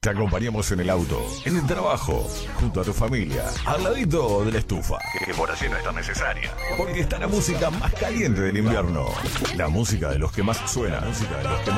Te acompañamos en el auto, en el trabajo, junto a tu familia, al ladito de la estufa, que por allí no es tan necesaria, porque está la música más caliente del invierno, la música de los que más suena,